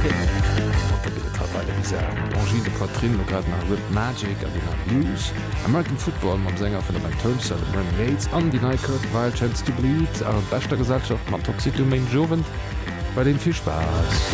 Angine Katrin grad nach Rip Magic a den Blues, American Football mam Sänger vun der Band Tulsa, Bram Yates an die Nike Wild Chance to Bleed a bester Gesellschaft mat Toxic Domain Jovent bei den viel Spaß.